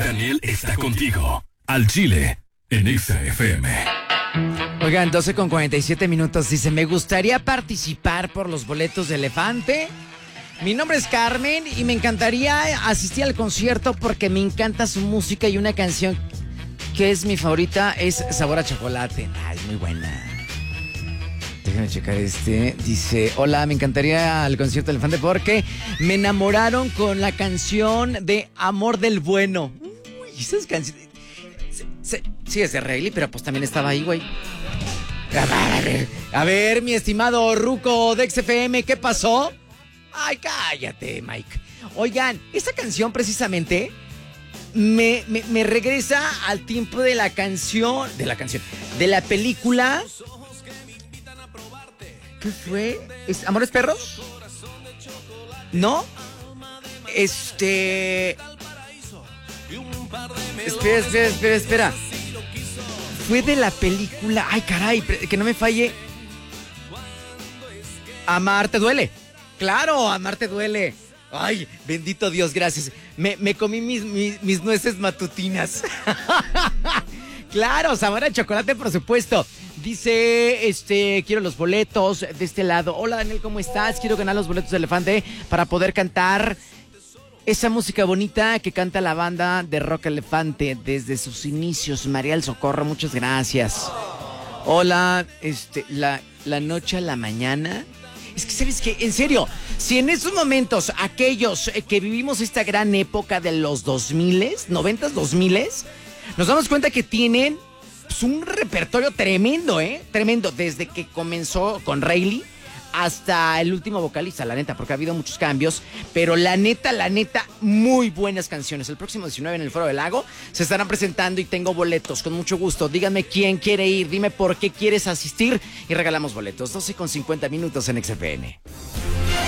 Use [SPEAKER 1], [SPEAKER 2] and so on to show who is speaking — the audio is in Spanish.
[SPEAKER 1] Daniel está contigo. Al Chile, en Exa FM.
[SPEAKER 2] Oigan, 12:47 dice, me gustaría participar por los boletos de Elefante. Mi nombre es Carmen y me encantaría asistir al concierto porque me encanta su música y una canción que es mi favorita es Sabor a Chocolate. Ay, muy buena. Déjenme checar Dice, hola, me encantaría el concierto de Elefante porque me enamoraron con la canción de Amor del Bueno. Uy, esas canciones... Sí, es de Rayleigh, pero pues también estaba ahí, güey. A ver, mi estimado Ruco de XFM, ¿qué pasó? Ay, cállate, Mike. Oigan, esa canción precisamente me regresa al tiempo de la canción, de la película. ¿Qué fue? ¿Amores Perros? ¿No? Espera. Fue de la película. Ay, caray, que no me falle. Amar te duele. Claro, amar te duele. Ay, bendito Dios, gracias. Me comí mis nueces matutinas. Claro, sabor a chocolate, por supuesto. Dice, quiero los boletos de este lado. Hola, Daniel, ¿cómo estás? Quiero ganar los boletos de Elefante para poder cantar esa música bonita que canta la banda de rock Elefante desde sus inicios. María del Socorro, muchas gracias. Hola, la noche a la mañana. Es que, ¿sabes qué? En serio, si en estos momentos aquellos que vivimos esta gran época de los 2000s, 90s, 2000s, nos damos cuenta que tienen pues, un repertorio tremendo, tremendo, desde que comenzó con Rayleigh hasta el último vocalista, la neta, porque ha habido muchos cambios, pero la neta, muy buenas canciones. El próximo 19 en el Foro del Lago se estarán presentando y tengo boletos, con mucho gusto. Díganme quién quiere ir, dime por qué quieres asistir y regalamos boletos. 12:50 en XFN.